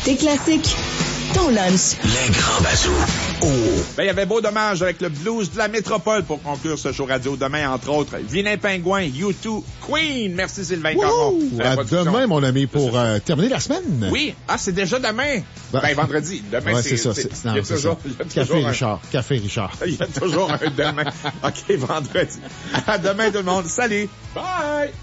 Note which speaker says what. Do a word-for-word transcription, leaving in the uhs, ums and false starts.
Speaker 1: Tes classiques, ton lunch.
Speaker 2: Les grands bazous. Oh.
Speaker 3: Ben, il y avait beau dommage avec le blues de la métropole pour conclure ce show radio demain, entre autres. Vilain Pingouin, U deux, Queen. Merci Sylvain Caron.
Speaker 4: À demain, mon ami, pour euh, terminer la semaine.
Speaker 3: Oui. Ah, c'est déjà demain. Ben, ben vendredi. Demain,
Speaker 4: ouais,
Speaker 3: c'est,
Speaker 4: c'est ça.
Speaker 3: C'est,
Speaker 4: c'est, non,
Speaker 3: il y a
Speaker 4: c'est
Speaker 3: toujours,
Speaker 4: ça.
Speaker 3: Il y a
Speaker 4: Café
Speaker 3: toujours
Speaker 4: Richard.
Speaker 3: Un...
Speaker 4: Café Richard.
Speaker 3: Il y a toujours un demain. OK, vendredi. À demain, tout le monde. Salut. Bye.